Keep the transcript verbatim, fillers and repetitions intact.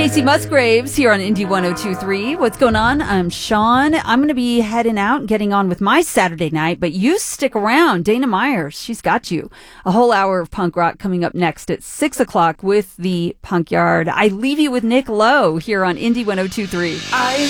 Casey Musgraves here on Indie one oh two point three. What's going on? I'm Sean. I'm going to be heading out and getting on with my Saturday night, but you stick around. Dana Myers, she's got you. A whole hour of punk rock coming up next at six o'clock with the Punk Yard. I leave you with Nick Lowe here on Indie one oh two point three. I